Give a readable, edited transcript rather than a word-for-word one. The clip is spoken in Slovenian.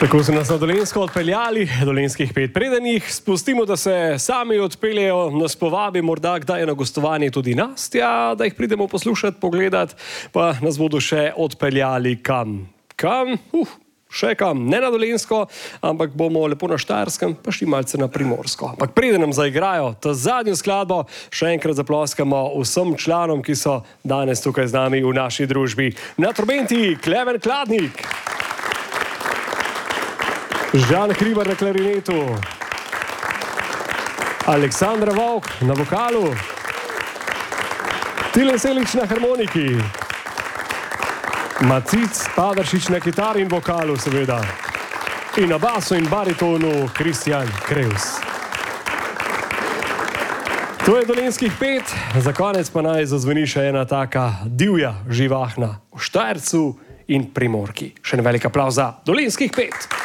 Tako so nas na Dolenjsko odpeljali, Dolenjskih 5. Preden jih spustimo, da se sami odpeljejo, nas povabi morda kdaj na gostovanje tudi nas, da jih pridemo poslušati, pogledati, pa nas bodo še odpeljali kam. Kam? Še kam, ne na Dolenjsko, ampak bomo lepo na Štajerskem, pa šli malce na Primorsko. Ampak preden nam zaigrajo ta zadnjo skladbo, še enkrat zaploskamo vsem članom, ki so danes tukaj z nami v naši družbi. Na trobenti Klemen Kladnik, Žan Hribar na klarinetu, Aleksandra Vovk na vokalu, Tilen Selič na harmoniki, Macic Paderšič na kitari in vokalu, seveda. In na basu in baritonu Kristjan Krevs. To je Dolenjskih 5, za konec pa naj zazveni še ena taka divja živahna v Štajercu in Primorki. Še en velik aplavz za Dolenjskih 5.